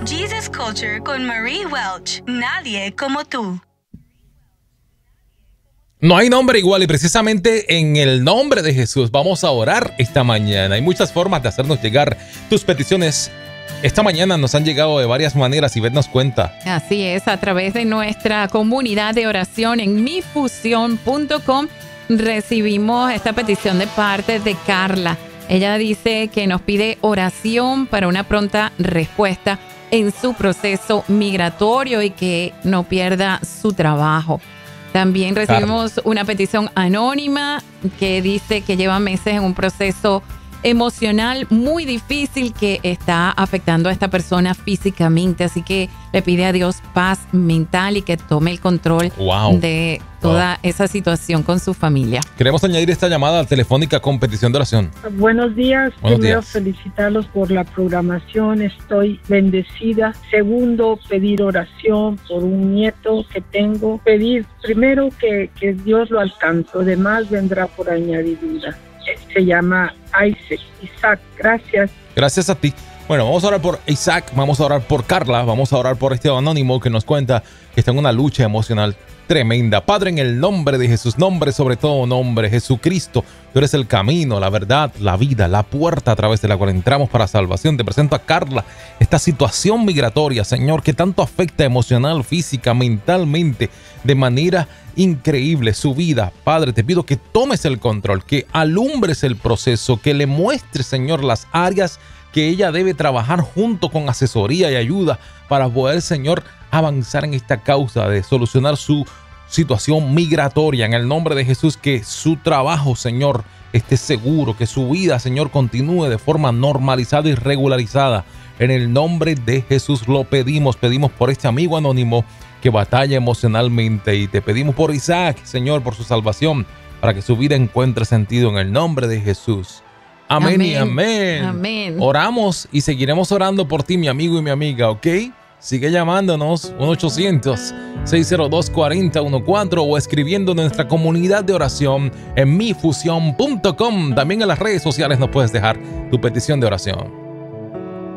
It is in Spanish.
Jesus Culture con Marie Welch. Nadie como tú. No hay nombre igual y precisamente en el nombre de Jesús vamos a orar esta mañana. Hay muchas formas de hacernos llegar tus peticiones. Esta mañana nos han llegado de varias maneras y vernos cuenta. Así es, a través de nuestra comunidad de oración en mifusión.com recibimos esta petición de parte de Carla. Ella dice que nos pide oración para una pronta respuesta en su proceso migratorio y que no pierda su trabajo. También recibimos una petición anónima que dice que lleva meses en un proceso emocional muy difícil que está afectando a esta persona físicamente. Así que le pide a Dios paz mental y que tome el control de toda esa situación con su familia. Queremos añadir esta llamada telefónica con petición de oración. Buenos días. Buenos Primero, días. felicitarlos por la programación. Estoy bendecida. Segundo, pedir oración por un nieto que tengo. Pedir primero que Dios lo alcance. Lo demás vendrá por añadidura. Se llama Isaac. Gracias. Gracias a ti. Bueno, vamos a orar por Isaac, vamos a orar por Carla, vamos a orar por este anónimo que nos cuenta que está en una lucha emocional tremenda. Padre, en el nombre de Jesús, nombre sobre todo nombre, Jesucristo, tú eres el camino, la verdad, la vida, la puerta a través de la cual entramos para salvación. Te presento a Carla, esta situación migratoria, Señor, que tanto afecta emocional, física, mentalmente, de manera increíble su vida. Padre, te pido que tomes el control, que alumbres el proceso, que le muestres, Señor, las áreas que ella debe trabajar junto con asesoría y ayuda para poder, Señor, avanzar en esta causa de solucionar su situación migratoria. En el nombre de Jesús, que su trabajo, Señor, esté seguro, que su vida, Señor, continúe de forma normalizada y regularizada. En el nombre de Jesús lo pedimos. Pedimos por este amigo anónimo que batalla emocionalmente y te pedimos por Isaac, Señor, por su salvación, para que su vida encuentre sentido en el nombre de Jesús. Amén, amén y amén. Amén. Oramos y seguiremos orando por ti, mi amigo y mi amiga, ¿ok? Sigue llamándonos 1-800-602-4014 o escribiendo en nuestra comunidad de oración en mifusión.com. También en las redes sociales nos puedes dejar tu petición de oración.